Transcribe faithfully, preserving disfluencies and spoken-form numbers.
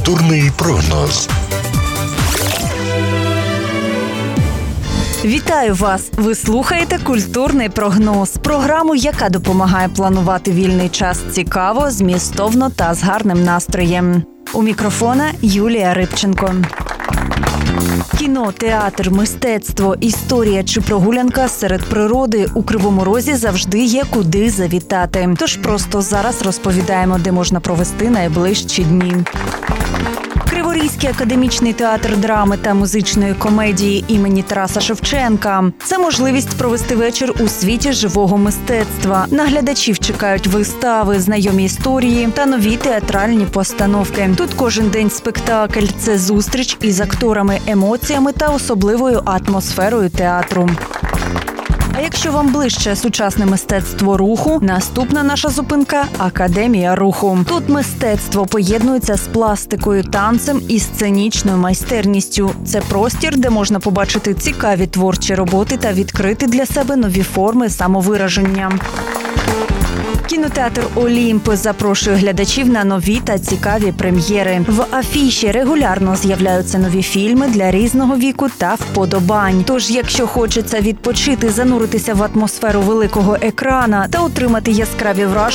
Культурний прогноз. Вітаю вас! Ви слухаєте «Культурний прогноз» – програму, яка допомагає планувати вільний час цікаво, змістовно та з гарним настроєм. У мікрофона Юлія Рибченко. Кіно, театр, мистецтво, історія чи прогулянка серед природи – у Кривому Розі завжди є куди завітати. Тож просто зараз розповідаємо, де можна провести найближчі дні. Криворізький академічний театр драми та музичної комедії імені Тараса Шевченка. Це можливість провести вечір у світі живого мистецтва. На глядачів чекають вистави, знайомі історії та нові театральні постановки. Тут кожен день спектакль – це зустріч із акторами, емоціями та особливою атмосферою театру. А якщо вам ближче сучасне мистецтво руху, наступна наша зупинка – Академія руху. Тут мистецтво поєднується з пластикою, танцем і сценічною майстерністю. Це простір, де можна побачити цікаві творчі роботи та відкрити для себе нові форми самовираження. Кінотеатр «Олімп» запрошує глядачів на нові та цікаві прем'єри. В афіші регулярно з'являються нові фільми для різного віку та вподобань. Тож, якщо хочеться відпочити, зануритися в атмосферу великого екрана та отримати яскраві враження,